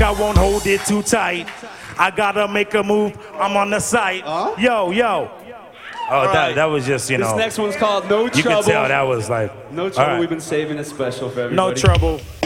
I won't hold it too tight. I gotta make a move, I'm on the site. Yo. Oh, that was just, you know. This next one's called No Trouble. You can tell that was like. No Trouble, we've been saving it special for everybody. No Trouble.